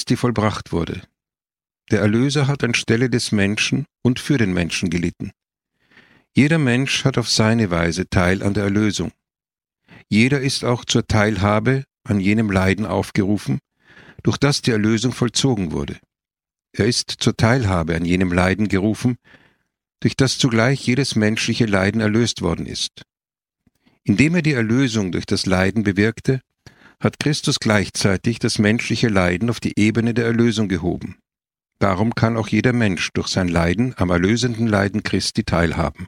Christi vollbracht wurde. Der Erlöser hat anstelle des Menschen und für den Menschen gelitten. Jeder Mensch hat auf seine Weise Teil an der Erlösung. Jeder ist auch zur Teilhabe an jenem Leiden aufgerufen, durch das die Erlösung vollzogen wurde. Er ist zur Teilhabe an jenem Leiden gerufen, durch das zugleich jedes menschliche Leiden erlöst worden ist. Indem er die Erlösung durch das Leiden bewirkte, hat Christus gleichzeitig das menschliche Leiden auf die Ebene der Erlösung gehoben. Darum kann auch jeder Mensch durch sein Leiden am erlösenden Leiden Christi teilhaben.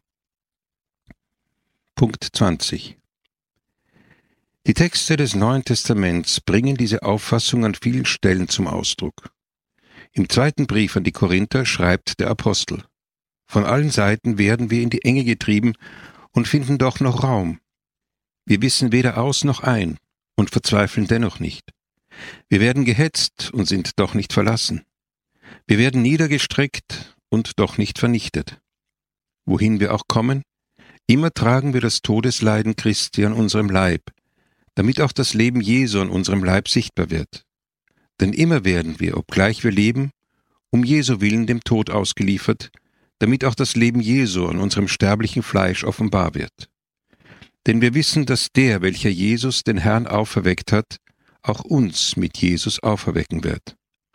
Punkt 20. Die Texte des Neuen Testaments bringen diese Auffassung an vielen Stellen zum Ausdruck. Im zweiten Brief an die Korinther schreibt der Apostel: Von allen Seiten werden wir in die Enge getrieben und finden doch noch Raum. Wir wissen weder aus noch ein und verzweifeln dennoch nicht. Wir werden gehetzt und sind doch nicht verlassen. Wir werden niedergestreckt und doch nicht vernichtet. Wohin wir auch kommen, immer tragen wir das Todesleiden Christi an unserem Leib, damit auch das Leben Jesu an unserem Leib sichtbar wird. Denn immer werden wir, obgleich wir leben, um Jesu willen dem Tod ausgeliefert, damit auch das Leben Jesu an unserem sterblichen Fleisch offenbar wird. Denn wir wissen, dass der, welcher Jesus, den Herrn, auferweckt hat, auch uns mit Jesus auferwecken wird.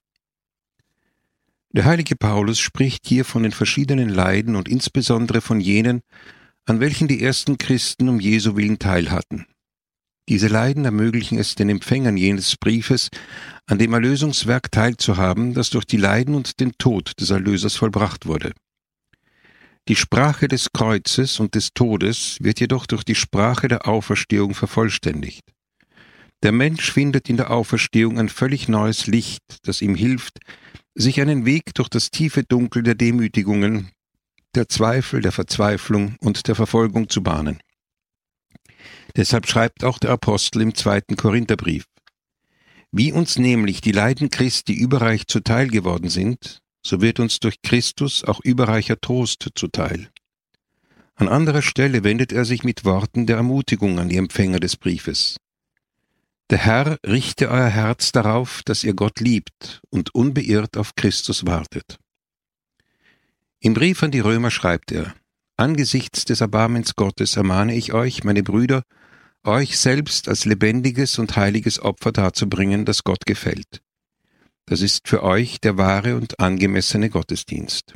Der heilige Paulus spricht hier von den verschiedenen Leiden und insbesondere von jenen, an welchen die ersten Christen um Jesu willen teilhatten. Diese Leiden ermöglichen es den Empfängern jenes Briefes, an dem Erlösungswerk teilzuhaben, das durch die Leiden und den Tod des Erlösers vollbracht wurde. Die Sprache des Kreuzes und des Todes wird jedoch durch die Sprache der Auferstehung vervollständigt. Der Mensch findet in der Auferstehung ein völlig neues Licht, das ihm hilft, sich einen Weg durch das tiefe Dunkel der Demütigungen, der Zweifel, der Verzweiflung und der Verfolgung zu bahnen. Deshalb schreibt auch der Apostel im 2. Korintherbrief: Wie uns nämlich die Leiden Christi überreich zuteil geworden sind, so wird uns durch Christus auch überreicher Trost zuteil. An anderer Stelle wendet er sich mit Worten der Ermutigung an die Empfänger des Briefes. Der Herr richte euer Herz darauf, dass ihr Gott liebt und unbeirrt auf Christus wartet. Im Brief an die Römer schreibt er: Angesichts des Erbarmens Gottes ermahne ich euch, meine Brüder, euch selbst als lebendiges und heiliges Opfer darzubringen, das Gott gefällt. Das ist für euch der wahre und angemessene Gottesdienst.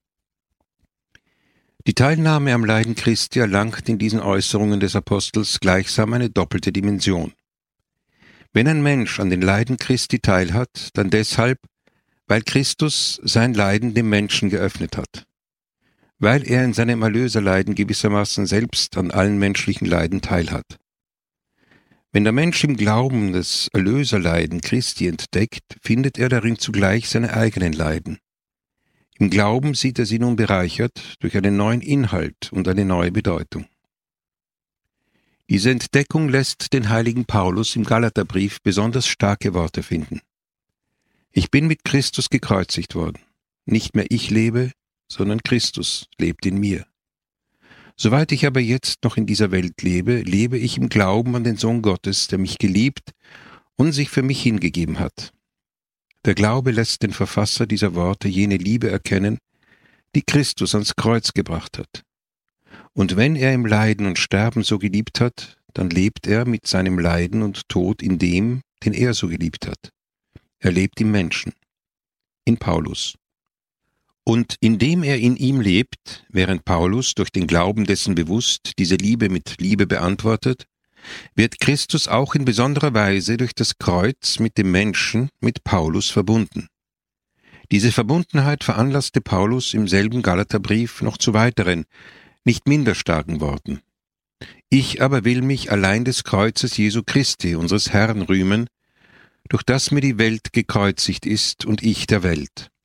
Die Teilnahme am Leiden Christi erlangt in diesen Äußerungen des Apostels gleichsam eine doppelte Dimension. Wenn ein Mensch an den Leiden Christi teilhat, dann deshalb, weil Christus sein Leiden dem Menschen geöffnet hat. Weil er in seinem Erlöserleiden gewissermaßen selbst an allen menschlichen Leiden teilhat. Wenn der Mensch im Glauben das Erlöserleiden Christi entdeckt, findet er darin zugleich seine eigenen Leiden. Im Glauben sieht er sie nun bereichert durch einen neuen Inhalt und eine neue Bedeutung. Diese Entdeckung lässt den heiligen Paulus im Galaterbrief besonders starke Worte finden. Ich bin mit Christus gekreuzigt worden. Nicht mehr ich lebe, sondern Christus lebt in mir. Soweit ich aber jetzt noch in dieser Welt lebe, lebe ich im Glauben an den Sohn Gottes, der mich geliebt und sich für mich hingegeben hat. Der Glaube lässt den Verfasser dieser Worte jene Liebe erkennen, die Christus ans Kreuz gebracht hat. Und wenn er im Leiden und Sterben so geliebt hat, dann lebt er mit seinem Leiden und Tod in dem, den er so geliebt hat. Er lebt im Menschen, in Paulus. Und indem er in ihm lebt, während Paulus durch den Glauben dessen bewusst diese Liebe mit Liebe beantwortet, wird Christus auch in besonderer Weise durch das Kreuz mit dem Menschen, mit Paulus verbunden. Diese Verbundenheit veranlasste Paulus im selben Galaterbrief noch zu weiteren, nicht minder starken Worten. Ich aber will mich allein des Kreuzes Jesu Christi, unseres Herrn, rühmen, durch das mir die Welt gekreuzigt ist und ich der Welt.